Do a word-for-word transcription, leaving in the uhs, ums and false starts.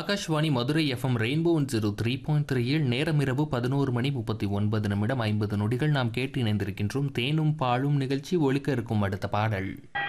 Akashvani Madurai FM rainbow zero three point த்ரீயில் நேரம் இரவு பதினோரு மணி முப்பத்தி ஒன்பது நிமிடம் ஐம்பது நொடிகள் நாம் கேட்டு இணைந்திருக்கின்றோம். தேனும் பாலும் நிகழ்ச்சி ஒலிக்க இருக்கும் அடுத்த பாடல்